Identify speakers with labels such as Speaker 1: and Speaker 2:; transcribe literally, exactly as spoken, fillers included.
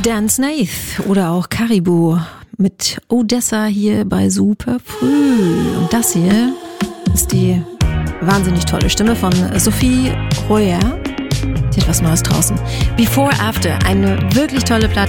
Speaker 1: Dan Snaith oder auch Caribou mit Odessa hier bei Super Früh. Und das hier ist die wahnsinnig tolle Stimme von Sophie Royer. Die hat was Neues draußen. Before After, eine wirklich tolle Platte.